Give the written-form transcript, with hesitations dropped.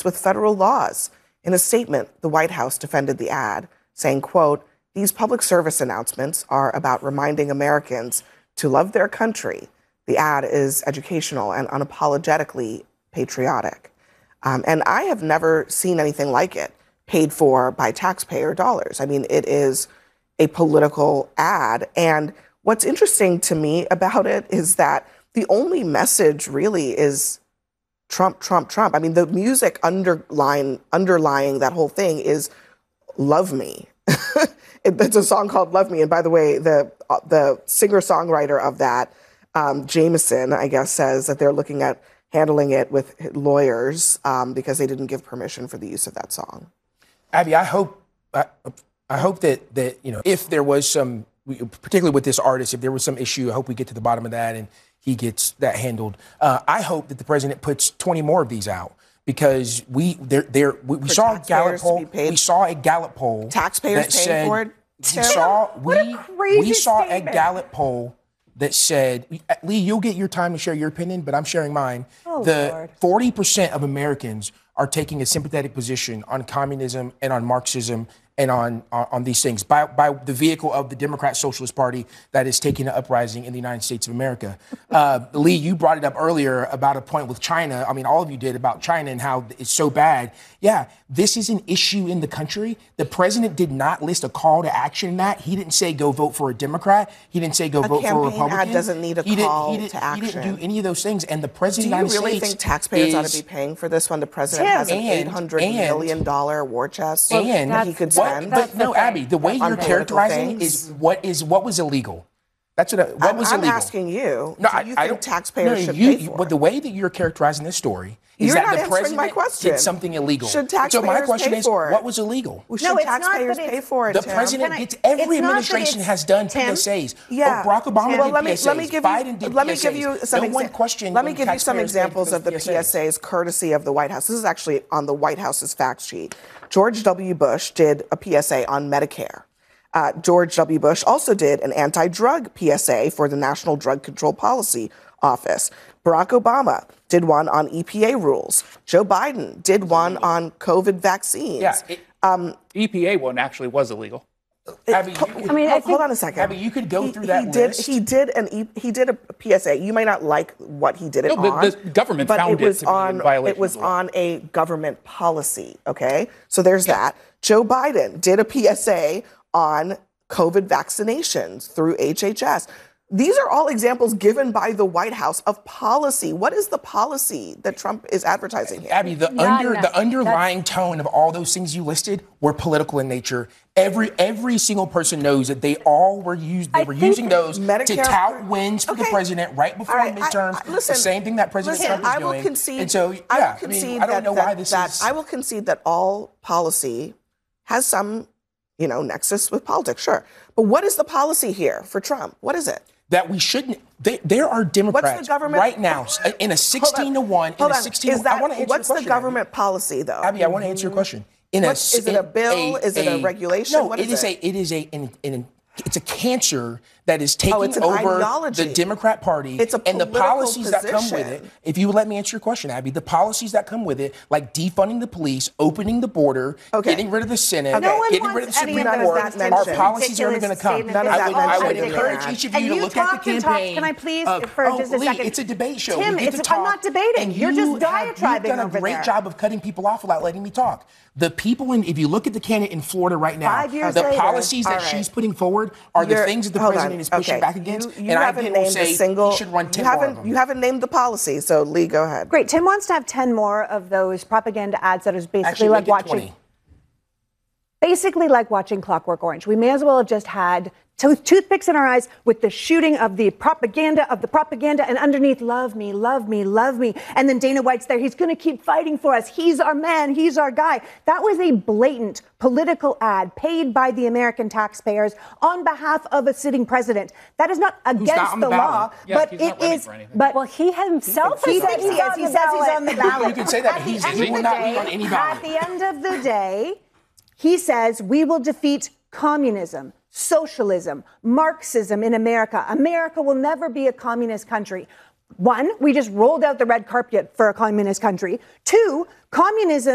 with federal laws. In a statement, the White House defended the ad, saying, quote, "These public service announcements are about reminding Americans to love their country. The ad is educational and unapologetically patriotic." And I have never seen anything like it paid for by taxpayer dollars. I mean, it is a political ad. And what's interesting to me about it is that the only message really is Trump, Trump, Trump. I mean, the music underlying that whole thing is "Love Me." It's a song called "Love Me." And by the way, the singer-songwriter of that, Jameson, I guess, says that they're looking at handling it with lawyers because they didn't give permission for the use of that song. Abby, I hope that if there was some, particularly with this artist, if there was some issue, I hope we get to the bottom of that and he gets that handled. I hope that the president puts 20 more of these out because we saw a Gallup poll. We saw a Gallup poll. Taxpayers paying for it. We saw a Gallup poll that said, Lee, you'll get your time to share your opinion, but I'm sharing mine. Lord. 40% of Americans are taking a sympathetic position on communism and on Marxism and on these things by the vehicle of the Democrat Socialist Party that is taking an uprising in the United States of America. Lee, you brought it up earlier about a point with China. I mean, all of you did about China and how it's so bad. Yeah, this is an issue in the country. The president did not list a call to action in that. He didn't say go vote for a Democrat. He didn't say go vote for a Republican. A campaign ad doesn't need a call to action. He didn't do any of those things. And the president of the United States. Do you really think taxpayers ought to be paying for this when the president has an $800 million war chest that he could spend? But no, Abby, the way you're characterizing is what was illegal. That's what was illegal. I'm asking you. No, do you think taxpayers should pay for it? But the way that you're characterizing this story is that the president did something illegal. Should taxpayers pay for it? What was illegal? Well, should taxpayers pay for it? The president gets every administration has done PSAs. Yeah. Barack Obama did PSAs. Biden did PSAs. Let me give you some examples of the PSAs courtesy of the White House. This is actually on the White House's fact sheet. George W. Bush did a PSA on Medicare. George W. Bush also did an anti-drug PSA for the National Drug Control Policy Office. Barack Obama did one on EPA rules. Joe Biden did one on COVID vaccines. Yeah, EPA one actually was illegal. Abby, hold on a second. Abby, you could go through that list. He did a PSA. You may not like what he did it on. The government found it to be in violation. It was on a government policy. Okay, so there's that. Joe Biden did a PSA on COVID vaccinations through HHS. These are all examples given by the White House of policy. What is the policy that Trump is advertising here? Abby, the underlying tone of all those things you listed were political in nature. Every single person knows that they all were using those to tout wins for the president right before midterms. The same thing that President Trump is doing. I will concede. And so, I don't know why this is. I will concede that all policy has some, nexus with politics. Sure, but what is the policy here for Trump? What is it? That we shouldn't. There are Democrats right now in a 16-1. I want to answer what's the government policy, though? Abby, I want to answer your question. Is it a bill? Is it a regulation? No, it's a cancer that is taking over the Democrat Party and the policies that come with it. If you would let me answer your question, Abby, the policies that come with it, like defunding the police, opening the border, getting rid of the Senate, getting rid of the Supreme Court, are policies that are going to come. I would encourage each of you to look at the campaign. Can I please, for just a second? It's a debate show. Tim, I'm not debating. You're just diatribing. You've done a great job of cutting people off without letting me talk. The people if you look at the candidate in Florida right now, the policies that she's putting forward are the things that the president is pushing back against. And I will say he should run 10 more of them. You haven't named the policy, so Lee, go ahead. Great. Tim wants to have 10 more of those propaganda ads that is basically like watching. 20. Basically like watching Clockwork Orange. We may as well have just had toothpicks in our eyes with the shooting of the propaganda, and underneath, love me, love me, love me. And then Dana White's there. He's going to keep fighting for us. He's our man. He's our guy. That was a blatant political ad paid by the American taxpayers on behalf of a sitting president. That is not against the law, but it is. But he himself says he's on the ballot. You can say that, but he will not be on any ballot. At the end of the day, he says we will defeat communism, socialism, Marxism in America. America will never be a communist country. One, we just rolled out the red carpet for a communist country. Two, communism